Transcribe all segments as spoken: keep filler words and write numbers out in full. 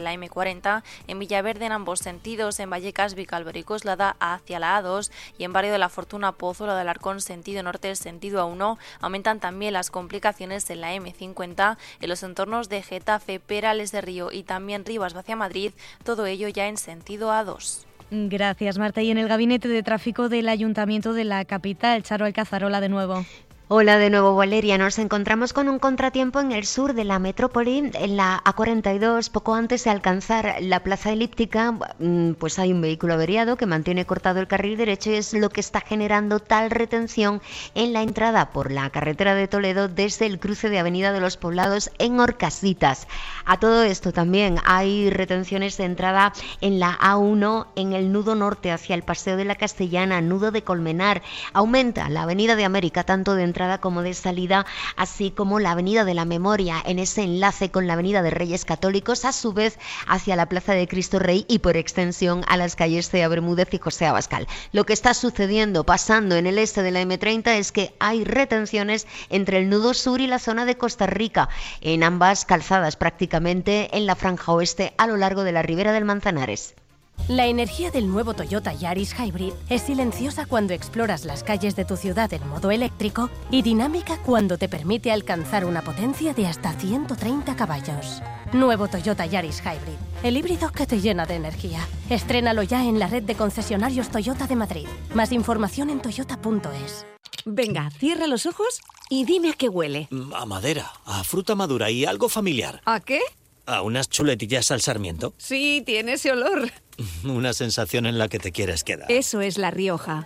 en la eme cuarenta, en Villaverde en ambos sentidos, en Vallecas, Vicálvaro y Coslada hacia la a dos y en Barrio de la Fortuna, Pozuelo de Alarcón, sentido norte, sentido a uno. Aumentan también las complicaciones en la eme cincuenta, en los entornos de Getafe, Perales de Río y también Rivas hacia Madrid, todo ello ya en sentido a dos. Gracias, Marta. Y en el Gabinete de Tráfico del Ayuntamiento de la capital, Charo Alcazarola de nuevo. Hola de nuevo, Valeria. Nos encontramos con un contratiempo en el sur de la metrópoli, en la a cuarenta y dos, poco antes de alcanzar la plaza elíptica. Pues hay un vehículo averiado que mantiene cortado el carril derecho y es lo que está generando tal retención en la entrada por la carretera de Toledo desde el cruce de Avenida de los Poblados en Orcasitas. A todo esto también hay retenciones de entrada en la a uno en el nudo norte hacia el Paseo de la Castellana, nudo de Colmenar. Aumenta la Avenida de América tanto de entrada como de salida, así como la Avenida de la Memoria en ese enlace con la Avenida de Reyes Católicos, a su vez hacia la Plaza de Cristo Rey y por extensión a las calles Cea Bermúdez y José Abascal. Lo que está sucediendo, pasando en el este de la eme treinta, es que hay retenciones entre el nudo sur y la zona de Costa Rica, en ambas calzadas prácticamente en la franja oeste a lo largo de la ribera del Manzanares. La energía del nuevo Toyota Yaris Hybrid es silenciosa cuando exploras las calles de tu ciudad en modo eléctrico y dinámica cuando te permite alcanzar una potencia de hasta ciento treinta caballos. Nuevo Toyota Yaris Hybrid, el híbrido que te llena de energía. Estrénalo ya en la red de concesionarios Toyota de Madrid. Más información en toyota punto es. Venga, cierra los ojos y dime a qué huele. A madera, a fruta madura y algo familiar. ¿A qué? A unas chuletillas al sarmiento. Sí, tiene ese olor. Una sensación en la que te quieres quedar. Eso es La Rioja.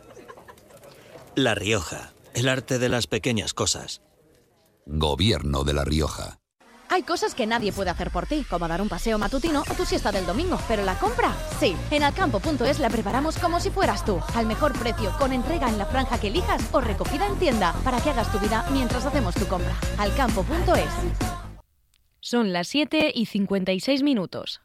La Rioja, el arte de las pequeñas cosas. Gobierno de La Rioja. Hay cosas que nadie puede hacer por ti, como dar un paseo matutino o tu siesta del domingo, pero la compra, sí. En alcampo punto es la preparamos como si fueras tú, al mejor precio, con entrega en la franja que elijas o recogida en tienda, para que hagas tu vida mientras hacemos tu compra. alcampo punto es. Son las siete y cincuenta y seis minutos.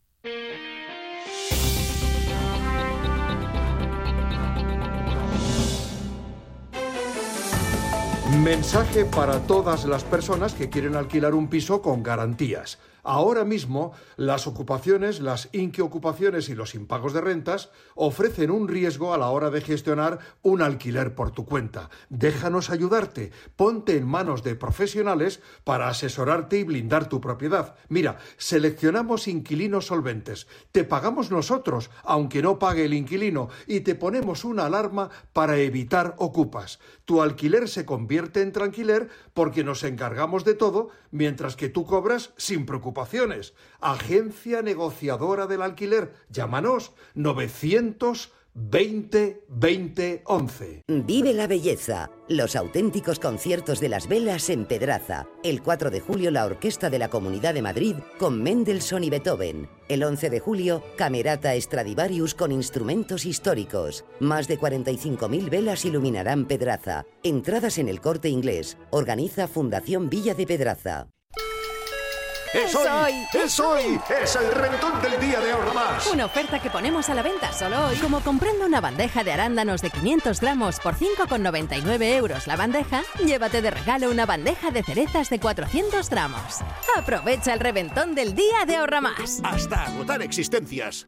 Mensaje para todas las personas que quieren alquilar un piso con garantías. Ahora mismo, las ocupaciones, las inquiocupaciones y los impagos de rentas ofrecen un riesgo a la hora de gestionar un alquiler por tu cuenta. Déjanos ayudarte. Ponte en manos de profesionales para asesorarte y blindar tu propiedad. Mira, seleccionamos inquilinos solventes. Te pagamos nosotros, aunque no pague el inquilino, y te ponemos una alarma para evitar ocupas. Tu alquiler se convierte en tranquiler porque nos encargamos de todo, mientras que tú cobras sin preocupaciones. Agencia negociadora del alquiler. Llámanos novecientos veinte veinte once. Vive la belleza. Los auténticos conciertos de las velas en Pedraza. El cuatro de julio la Orquesta de la Comunidad de Madrid con Mendelssohn y Beethoven. El once de julio Camerata Stradivarius con instrumentos históricos. Más de cuarenta y cinco mil velas iluminarán Pedraza. Entradas en El Corte Inglés. Organiza Fundación Villa de Pedraza. ¡Es hoy! ¡Es hoy! ¡Es el reventón del día de Ahorra Más! Una oferta que ponemos a la venta solo hoy. Como comprando una bandeja de arándanos de quinientos gramos por cinco con noventa y nueve euros la bandeja, llévate de regalo una bandeja de cerezas de cuatrocientos gramos. Aprovecha el reventón del día de Ahorra Más. Hasta agotar existencias.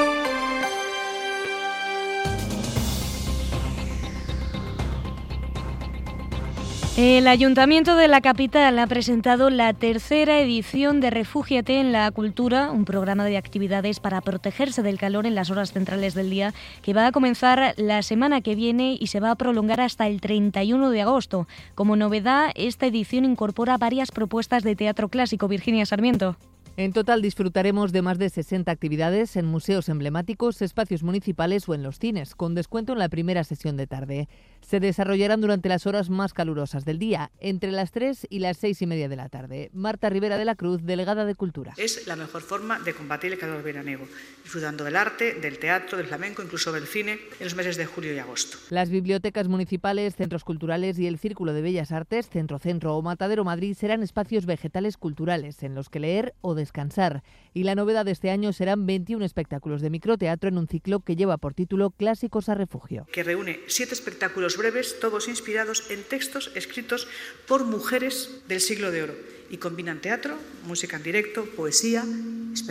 El Ayuntamiento de la capital ha presentado la tercera edición de Refúgiate en la Cultura, un programa de actividades para protegerse del calor en las horas centrales del día, que va a comenzar la semana que viene y se va a prolongar hasta el treinta y uno de agosto. Como novedad, esta edición incorpora varias propuestas de teatro clásico. Virginia Sarmiento. En total disfrutaremos de más de sesenta actividades en museos emblemáticos, espacios municipales o en los cines, con descuento en la primera sesión de tarde. Se desarrollarán durante las horas más calurosas del día, entre las tres y las seis y media de la tarde. Marta Rivera de la Cruz, delegada de Cultura. Es la mejor forma de combatir el calor veraniego, disfrutando del arte, del teatro, del flamenco, incluso del cine, en los meses de julio y agosto. Las bibliotecas municipales, centros culturales y el Círculo de Bellas Artes, Centro Centro o Matadero Madrid serán espacios vegetales culturales en los que leer o descansar. Y la novedad de este año serán veintiún espectáculos de microteatro en un ciclo que lleva por título Clásicos a Refugio. Que reúne siete espectáculos breves, todos inspirados en textos escritos por mujeres del siglo de oro. Y combinan teatro, música en directo, poesía,